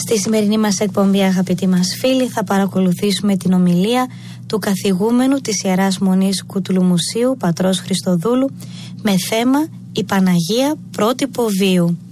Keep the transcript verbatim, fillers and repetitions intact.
Στη σημερινή μας εκπομπή, αγαπητοί μας φίλοι, θα παρακολουθήσουμε την ομιλία του καθηγούμενου της Ιεράς Μονής Κουτλουμουσίου, πατρός Χριστοδούλου, με θέμα «Η Παναγία πρότυπο βίου».